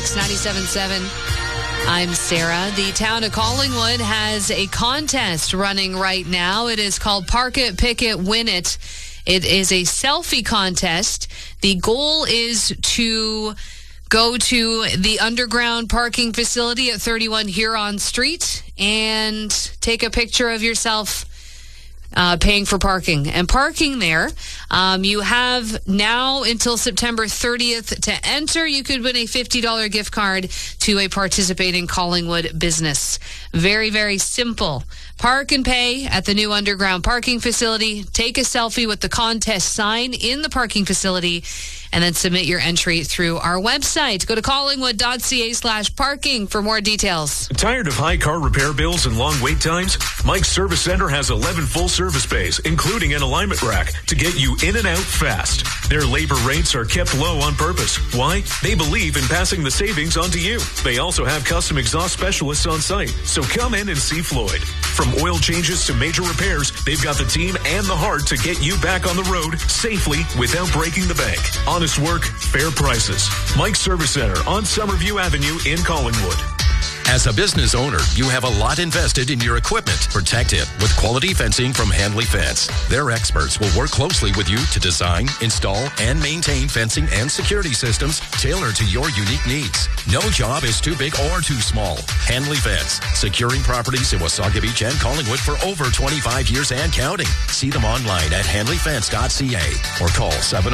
Max 97.7. I'm Sarah. The town of Collingwood has a contest running right now. It is called Park It, Pick It, Win It. It is a selfie contest. The goal is to go to the underground parking facility at 31 Huron Street and take a picture of yourself paying for parking. And parking there, you have now until September 30th to enter. You could win a $50 gift card to a participating Collingwood business. Very, very simple. Park and pay at the new underground parking facility. Take a selfie with the contest sign in the parking facility and then submit your entry through our website. Go to collingwood.ca/parking for more details. Tired of high car repair bills and long wait times? Mike's Service Center has 11 full service bays, including an alignment rack, to get you in and out fast. Their labor rates are kept low on purpose. Why? They believe in passing the savings on to you. They also have custom exhaust specialists on site, so come in and see Floyd. From oil changes to major repairs, they've got the team and the heart to get you back on the road safely without breaking the bank. Honest work, fair prices. Mike's Service Center on Summerview Avenue in Collingwood. As a business owner, you have a lot invested in your equipment. Protect it with quality fencing from Handley Fence. Their experts will work closely with you to design, install, and maintain fencing and security systems tailored to your unique needs. No job is too big or too small. Handley Fence, securing properties in Wasaga Beach and Collingwood for over 25 years and counting. See them online at handleyfence.ca or call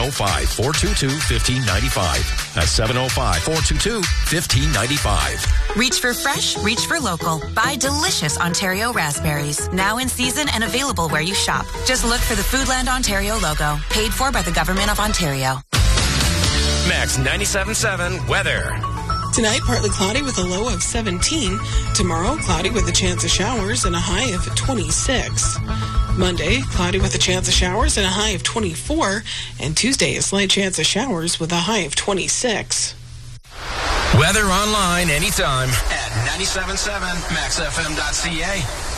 705-422-1595. That's 705-422-1595. Reach for fresh, reach for local. Buy delicious Ontario raspberries. Now in season and available where you shop. Just look for the Foodland Ontario logo. Paid for by the Government of Ontario. Max 97.7 weather. Tonight, partly cloudy with a low of 17. Tomorrow, cloudy with a chance of showers and a high of 26. Monday, cloudy with a chance of showers and a high of 24. And Tuesday, a slight chance of showers with a high of 26. Weather online anytime at 97.7 maxfm.ca.